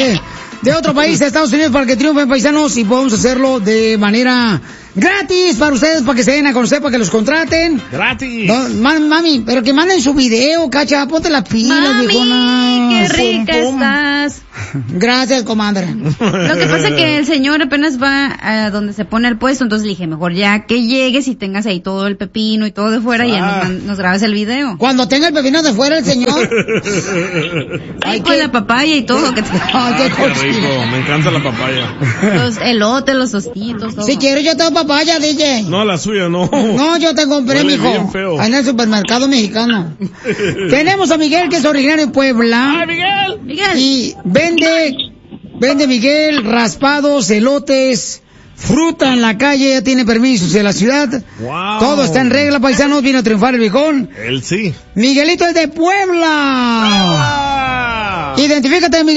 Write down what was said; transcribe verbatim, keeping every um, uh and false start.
de, de otro país, de Estados Unidos, para que triunfen, paisanos, y podemos hacerlo de manera gratis para ustedes, para que se den a conocer, para que los contraten. ¡Gratis! No, man, mami, pero que manden su video, cacha, ponte las pilas, viejona. ¡Qué rica Pum, pum. estás! Gracias, comadre. Lo que pasa es que el señor apenas va a donde se pone el puesto, entonces le dije, mejor ya que llegues y tengas ahí todo el pepino y todo de fuera, ah. y ya nos, man, nos grabes el video. Cuando tenga el pepino de fuera el señor. Ay, con que... la papaya y todo. Que te... Ay, qué, qué rico, me encanta la papaya. Los elotes, los tostitos, todo. Si quieres yo tengo papaya, D J. No, la suya no. No, yo te compré, Huele mijo. bien feo. En el supermercado mexicano. Tenemos a Miguel, que es originario de Puebla. ¡Ay, Miguel! Miguel. Y vende, vende Miguel raspados, elotes, fruta en la calle, ya tiene permisos de la ciudad. Wow. Todo está en regla, paisanos, vino a triunfar el viejón. Él sí. Miguelito es de Puebla. Ah. Identifícate, Miguel.